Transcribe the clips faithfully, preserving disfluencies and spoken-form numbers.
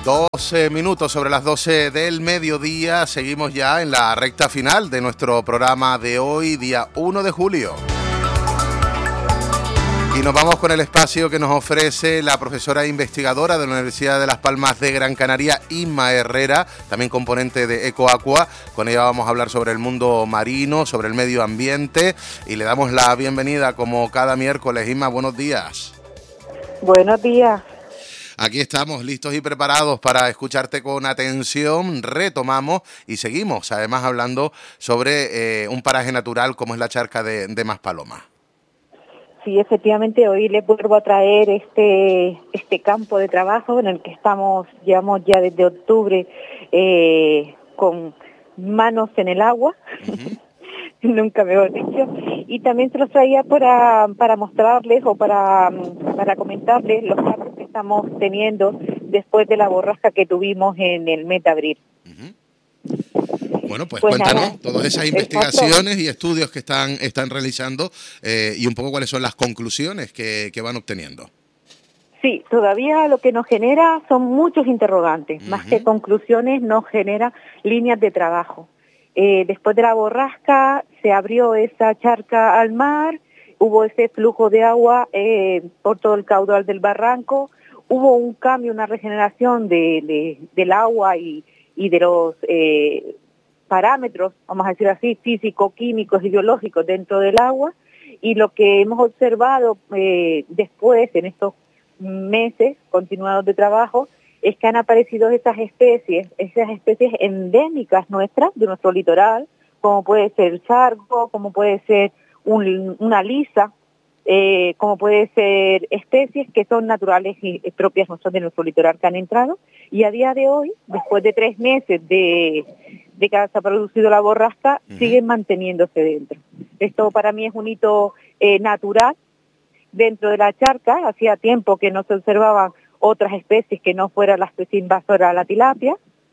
doce minutos sobre las doce del mediodía, seguimos ya en la recta final de nuestro programa de hoy, día uno de julio. Y nos vamos con el espacio que nos ofrece la profesora e investigadora de la Universidad de Las Palmas de Gran Canaria, Inma Herrera, también componente de EcoAqua. Con ella vamos a hablar sobre el mundo marino, sobre el medio ambiente, y le damos la bienvenida como cada miércoles. Inma, buenos días. Buenos días. Aquí estamos listos y preparados para escucharte con atención. Retomamos y seguimos, además, hablando sobre eh, un paraje natural como es la charca de, de Maspalomas. Sí, efectivamente, hoy les vuelvo a traer este este campo de trabajo en el que estamos, llevamos ya desde octubre eh, con manos en el agua, uh-huh. Nunca mejor dicho, y también se los traía para, para mostrarles o para, para comentarles los cambios que estamos teniendo después de la borrasca que tuvimos en el mes de abril. Uh-huh. Bueno, pues, pues cuéntanos nada, todas esas investigaciones exacto. y estudios que están, están realizando eh, y un poco cuáles son las conclusiones que, que van obteniendo. Sí, todavía lo que nos genera son muchos interrogantes, uh-huh. más que conclusiones nos genera líneas de trabajo. Eh, después de la borrasca se abrió esa charca al mar, hubo ese flujo de agua eh, por todo el caudal del barranco, hubo un cambio, una regeneración de, de, del agua y, y de los eh, parámetros, vamos a decir así, físico, químicos y biológicos dentro del agua, y lo que hemos observado eh, después en estos meses continuados de trabajo es que han aparecido esas especies, esas especies endémicas nuestras, de nuestro litoral, como puede ser el sargo, como puede ser un, una lisa, eh, como puede ser especies que son naturales y propias nuestras de nuestro litoral que han entrado, y a día de hoy, después de tres meses de, de que se ha producido la borrasca, uh-huh. siguen manteniéndose dentro. Esto para mí es un hito eh, natural dentro de la charca. Hacía tiempo que no se observaban otras especies que no fuera la especie invasora, la tilapia,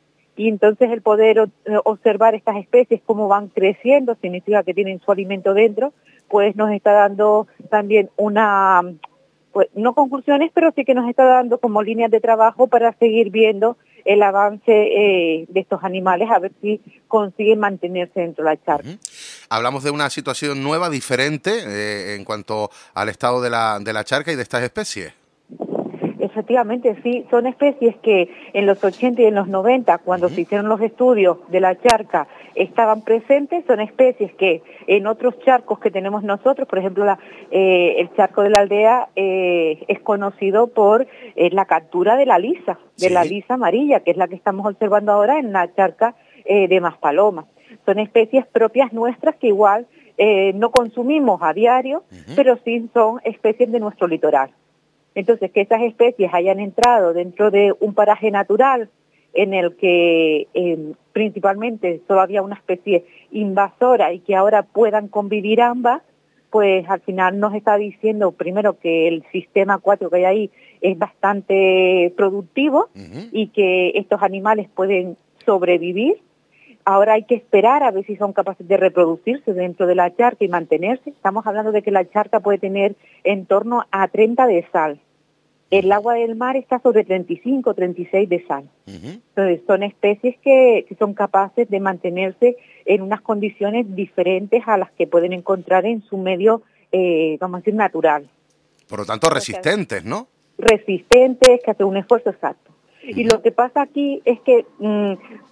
y entonces el poder observar estas especies cómo van creciendo, significa que tienen su alimento dentro, pues nos está dando también una, pues no conclusiones, pero sí que nos está dando como líneas de trabajo para seguir viendo el avance eh, de estos animales, a ver si consiguen mantenerse dentro de la charca. Uh-huh. Hablamos de una situación nueva, diferente, eh, en cuanto al estado de la, de la charca y de estas especies. Efectivamente, sí, son especies que en los ochenta y en los noventa, cuando uh-huh. se hicieron los estudios de la charca, estaban presentes. Son especies que en otros charcos que tenemos nosotros, por ejemplo, la, eh, el charco de la aldea eh, es conocido por eh, la captura de la lisa, de sí. la lisa amarilla, que es la que estamos observando ahora en la charca eh, de Maspalomas. Son especies propias nuestras que igual eh, no consumimos a diario, uh-huh. pero sí son especies de nuestro litoral. Entonces, que esas especies hayan entrado dentro de un paraje natural en el que eh, principalmente solo había una especie invasora y que ahora puedan convivir ambas, pues al final nos está diciendo primero que el sistema acuático que hay ahí es bastante productivo uh-huh. y que estos animales pueden sobrevivir. Ahora hay que esperar a ver si son capaces de reproducirse dentro de la charca y mantenerse. Estamos hablando de que la charca puede tener en torno a treinta de sal. El agua del mar está sobre treinta y cinco, treinta y seis de sal. Uh-huh. Entonces son especies que, que son capaces de mantenerse en unas condiciones diferentes a las que pueden encontrar en su medio, eh, vamos a decir, natural. Por lo tanto, resistentes, ¿no? Resistentes, que hacen un esfuerzo exacto. Uh-huh. Y lo que pasa aquí es que mm,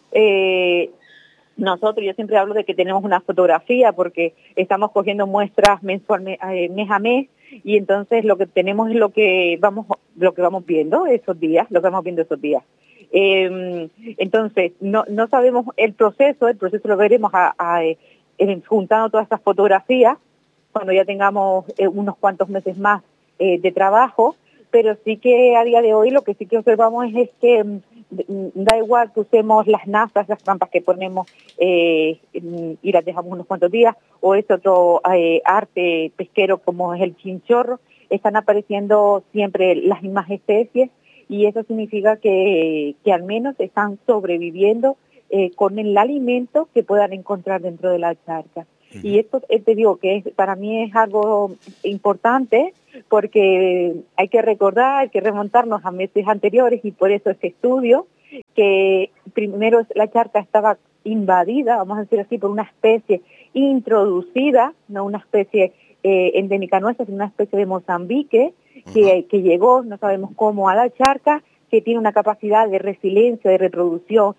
eh, nosotros, yo siempre hablo de que tenemos una fotografía porque estamos cogiendo muestras mensualmente, eh, mes a mes, y entonces lo que tenemos es lo que vamos lo que vamos viendo esos días, lo que vamos viendo esos días. Eh, entonces, no no sabemos el proceso, el proceso lo veremos a, a, eh, juntando todas estas fotografías cuando ya tengamos eh, unos cuantos meses más eh, de trabajo, pero sí que a día de hoy lo que sí que observamos es, es que mm, da igual que usemos las nazas, las trampas que ponemos eh, y las dejamos unos cuantos días, o es otro eh, arte pesquero como es el chinchorro, están apareciendo siempre las mismas especies y eso significa que, que al menos están sobreviviendo eh, con el alimento que puedan encontrar dentro de la charca. Uh-huh. Y esto te digo que es, para mí es algo importante porque hay que recordar, hay que remontarnos a meses anteriores y por eso este estudio que primero la charca estaba invadida, vamos a decir así, por una especie introducida, no una especie eh, endémica nuestra, sino una especie de Mozambique, que, que llegó, no sabemos cómo, a la charca, que tiene una capacidad de resiliencia, de reproducción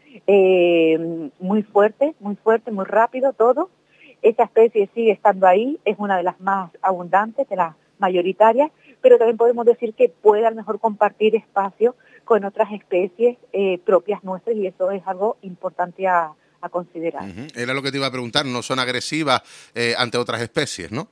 eh, muy fuerte, muy fuerte, muy rápido, todo. Esa especie sigue estando ahí, es una de las más abundantes, de las mayoritarias, pero también podemos decir que puede a lo mejor compartir espacio con otras especies eh, propias nuestras, y eso es algo importante a, a considerar. Uh-huh. Era lo que te iba a preguntar, no son agresivas eh, ante otras especies, ¿no?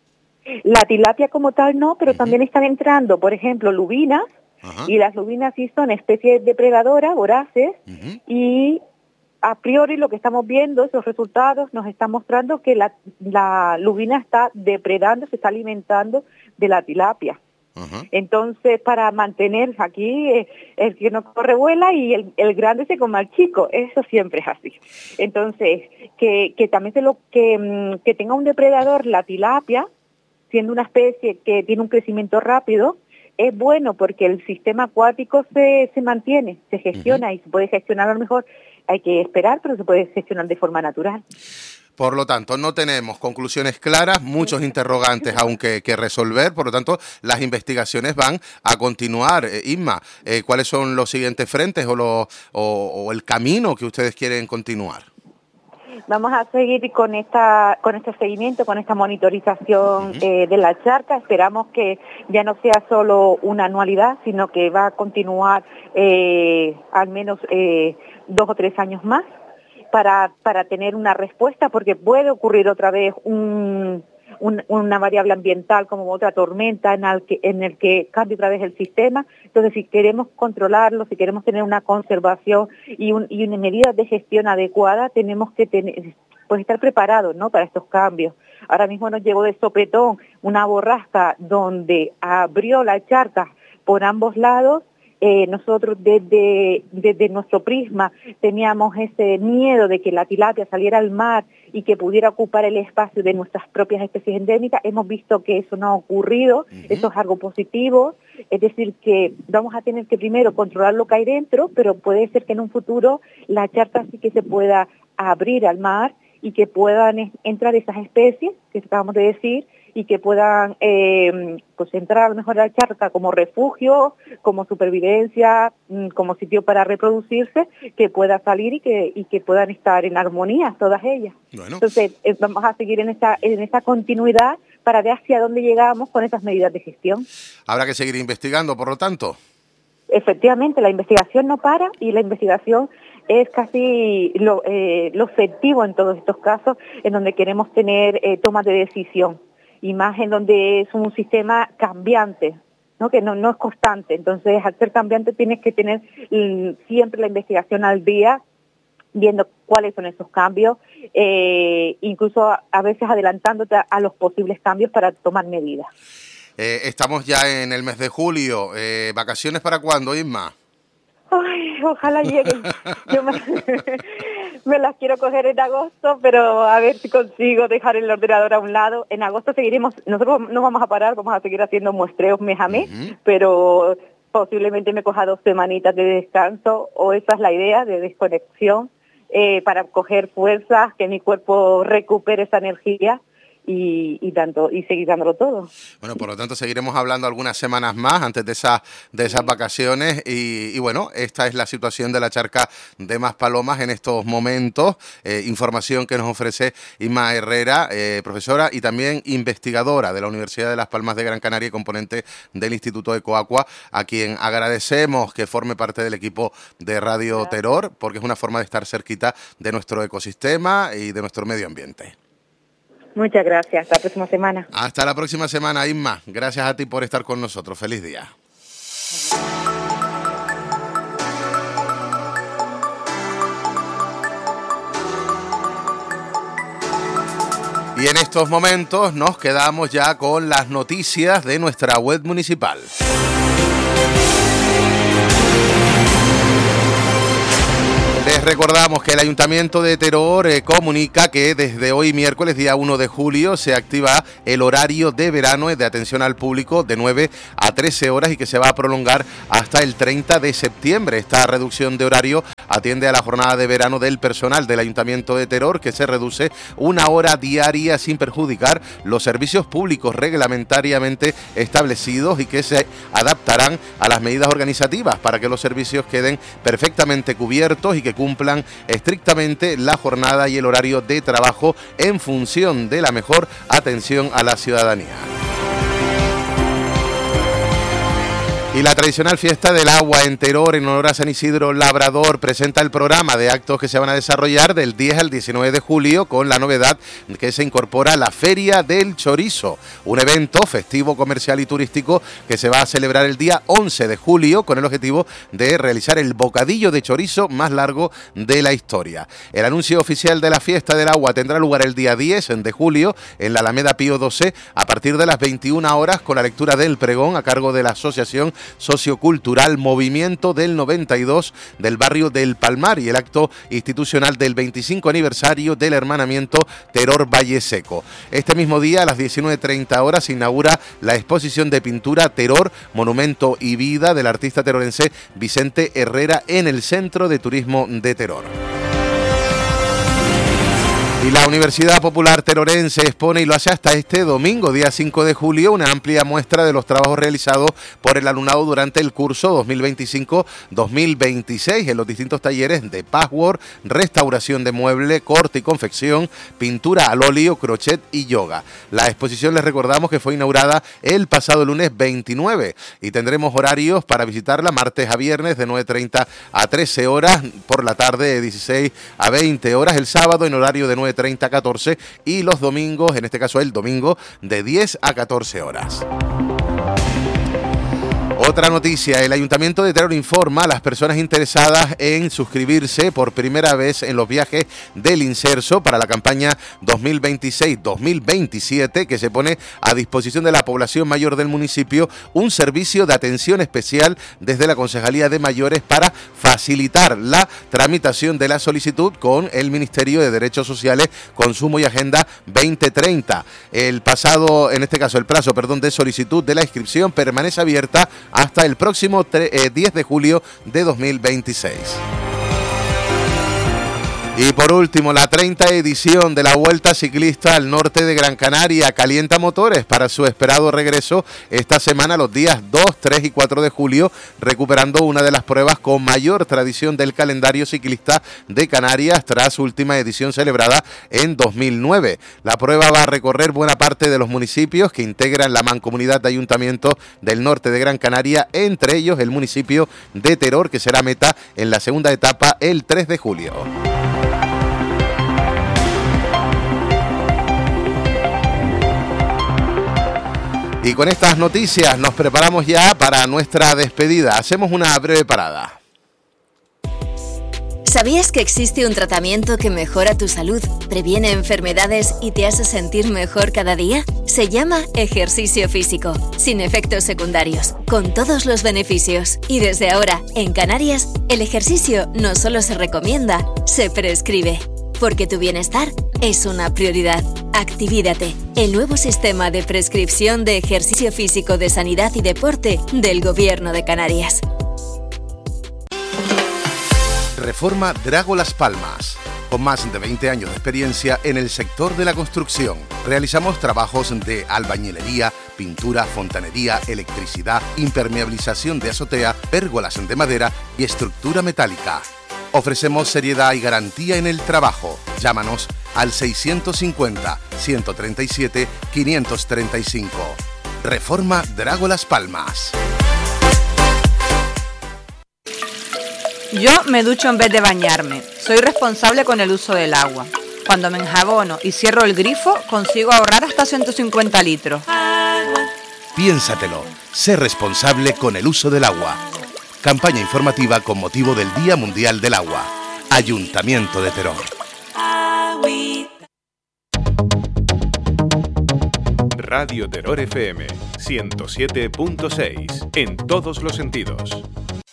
La tilapia como tal no, pero uh-huh. también están entrando, por ejemplo, lubinas, uh-huh. y las lubinas sí son especies depredadoras, voraces, uh-huh. y a priori lo que estamos viendo, esos resultados nos están mostrando que la, la lubina está depredando, se está alimentando de la tilapia. Uh-huh. Entonces, para mantener aquí, eh, el que no corre vuela y el, el grande se come al chico, eso siempre es así. Entonces, que, que también se lo que, que tenga un depredador la tilapia, siendo una especie que tiene un crecimiento rápido, es bueno porque el sistema acuático se, se mantiene, se gestiona, uh-huh. y se puede gestionar a lo mejor. Hay que esperar, pero se puede gestionar de forma natural. Por lo tanto, no tenemos conclusiones claras, muchos interrogantes aún que, que resolver, por lo tanto, las investigaciones van a continuar. Eh, Isma, eh, ¿cuáles son los siguientes frentes o, lo, o, o el camino que ustedes quieren continuar? Vamos a seguir con esta con este seguimiento, con esta monitorización uh-huh. eh, de la charca. Esperamos que ya no sea solo una anualidad, sino que va a continuar eh, al menos eh, dos o tres años más para para tener una respuesta, porque puede ocurrir otra vez un, un, una variable ambiental como otra tormenta en el que en el que cambie otra vez el sistema. Entonces, si queremos controlarlo, si queremos tener una conservación y, un, y una medida de gestión adecuada, tenemos que tener, pues estar preparados, ¿no?, para estos cambios. Ahora mismo nos llegó de sopetón una borrasca donde abrió la charca por ambos lados. Eh, nosotros desde, desde nuestro prisma teníamos ese miedo de que la tilapia saliera al mar y que pudiera ocupar el espacio de nuestras propias especies endémicas. Hemos visto que eso no ha ocurrido, uh-huh. eso es algo positivo, es decir, que vamos a tener que primero controlar lo que hay dentro, pero puede ser que en un futuro la charca sí que se pueda abrir al mar y que puedan entrar esas especies que acabamos de decir, y que puedan eh, pues entrar a lo mejor a la charca como refugio, como supervivencia, como sitio para reproducirse, que pueda salir y que y que puedan estar en armonía todas ellas. Bueno. Entonces eh, vamos a seguir en esta en esta continuidad para ver hacia dónde llegamos con esas medidas de gestión. Habrá que seguir investigando, por lo tanto. Efectivamente, la investigación no para, y la investigación es casi lo, eh, lo efectivo en todos estos casos en donde queremos tener eh, tomas de decisión, y más en donde es un sistema cambiante, ¿no?, que no, no es constante. Entonces, al ser cambiante tienes que tener mm, siempre la investigación al día, viendo cuáles son esos cambios, eh, incluso a, a veces adelantándote a, a los posibles cambios para tomar medidas. Eh, estamos ya en el mes de julio. Eh, ¿Vacaciones para cuándo, Isma? Ay, ojalá lleguen. Yo me, me las quiero coger en agosto, pero a ver si consigo dejar el ordenador a un lado. En agosto seguiremos, nosotros no vamos a parar, vamos a seguir haciendo muestreos mes a mes, uh-huh. pero posiblemente me coja dos semanitas de descanso, o esa es la idea, de desconexión, eh, para coger fuerzas, que mi cuerpo recupere esa energía. Y, y tanto y seguir dándolo todo. Bueno, por lo tanto seguiremos hablando algunas semanas más antes de esas de esas vacaciones, y, y bueno, esta es la situación de la charca de Maspalomas en estos momentos. Eh, información que nos ofrece Isma Herrera, eh, profesora y también investigadora de la Universidad de Las Palmas de Gran Canaria y componente del Instituto Ecoaqua, a quien agradecemos que forme parte del equipo de Radio Terror, porque es una forma de estar cerquita de nuestro ecosistema y de nuestro medio ambiente. Muchas gracias. Hasta la próxima semana. Hasta la próxima semana, Isma. Gracias a ti por estar con nosotros. Feliz día. Y en estos momentos nos quedamos ya con las noticias de nuestra web municipal. Les recordamos que el Ayuntamiento de Teror eh, comunica que desde hoy miércoles día uno de julio se activa el horario de verano de atención al público de nueve a trece horas y que se va a prolongar hasta el treinta de septiembre. Esta reducción de horario atiende a la jornada de verano del personal del Ayuntamiento de Teror, que se reduce una hora diaria sin perjudicar los servicios públicos reglamentariamente establecidos y que se adaptarán a las medidas organizativas para que los servicios queden perfectamente cubiertos y que cumplan estrictamente la jornada y el horario de trabajo en función de la mejor atención a la ciudadanía. Y la tradicional fiesta del agua en Teror, en honor a San Isidro Labrador, presenta el programa de actos que se van a desarrollar del diez al diecinueve de julio, con la novedad que se incorpora la Feria del Chorizo, un evento festivo, comercial y turístico que se va a celebrar el día once de julio con el objetivo de realizar el bocadillo de chorizo más largo de la historia. El anuncio oficial de la fiesta del agua tendrá lugar el día diez de julio en la Alameda Pío doce a partir de las veintiuna horas, con la lectura del pregón a cargo de la Asociación Sociocultural Movimiento del noventa y dos del barrio del Palmar y el acto institucional del veinticinco aniversario del hermanamiento Teror Valle Seco. Este mismo día, a las diecinueve treinta horas, se inaugura la exposición de pintura Teror, Monumento y Vida del artista terorense Vicente Herrera en el Centro de Turismo de Teror. Y la Universidad Popular Terorense expone, y lo hace hasta este domingo, día cinco de julio, una amplia muestra de los trabajos realizados por el alumnado durante el curso dos mil veinticinco dos mil veintiséis en los distintos talleres de patchwork, restauración de mueble, corte y confección, pintura al óleo, crochet y yoga. La exposición, les recordamos, que fue inaugurada el pasado lunes veintinueve y tendremos horarios para visitarla martes a viernes de nueve treinta a trece horas, por la tarde de dieciséis a veinte horas, el sábado en horario de nueve treinta a catorce y los domingos, en este caso el domingo, de diez a catorce horas. Otra noticia, el Ayuntamiento de Teror informa a las personas interesadas en suscribirse por primera vez en los viajes del Inserso para la campaña dos mil veintiséis dos mil veintisiete, que se pone a disposición de la población mayor del municipio un servicio de atención especial desde la Concejalía de Mayores para facilitar la tramitación de la solicitud con el Ministerio de Derechos Sociales, Consumo y Agenda veinte treinta. El pasado, en este caso el plazo, perdón, de solicitud de la inscripción permanece abierta hasta el próximo diez de julio de dos mil veintiséis. Y por último, la treinta edición de la Vuelta Ciclista al Norte de Gran Canaria calienta motores para su esperado regreso esta semana, los días dos, tres y cuatro de julio, recuperando una de las pruebas con mayor tradición del calendario ciclista de Canarias tras su última edición celebrada en dos mil nueve. La prueba va a recorrer buena parte de los municipios que integran la mancomunidad de ayuntamientos del norte de Gran Canaria, entre ellos el municipio de Teror, que será meta en la segunda etapa el tres de julio. Y con estas noticias nos preparamos ya para nuestra despedida. Hacemos una breve parada. ¿Sabías que existe un tratamiento que mejora tu salud, previene enfermedades y te hace sentir mejor cada día? Se llama ejercicio físico, sin efectos secundarios, con todos los beneficios. Y desde ahora, en Canarias, el ejercicio no solo se recomienda, se prescribe. Porque tu bienestar es una prioridad. Activídate, el nuevo sistema de prescripción de ejercicio físico de sanidad y deporte del Gobierno de Canarias. Reforma Drago Las Palmas. Con más de veinte años de experiencia en el sector de la construcción, realizamos trabajos de albañilería, pintura, fontanería, electricidad, impermeabilización de azotea, pérgolas de madera y estructura metálica. Ofrecemos seriedad y garantía en el trabajo. Llámanos al seiscientos cincuenta, ciento treinta y siete, quinientos treinta y cinco. Reforma Drago Las Palmas. Yo me ducho en vez de bañarme. Soy responsable con el uso del agua. Cuando me enjabono y cierro el grifo, consigo ahorrar hasta ciento cincuenta litros. Piénsatelo. Sé responsable con el uso del agua. Campaña informativa con motivo del Día Mundial del Agua. Ayuntamiento de Teror. Radio Teror F M ciento siete punto seis. En todos los sentidos.